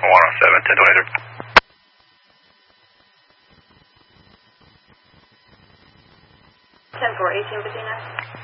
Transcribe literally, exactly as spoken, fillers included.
one oh seven, ten twenty-three. ten four, eighteen, Bettina.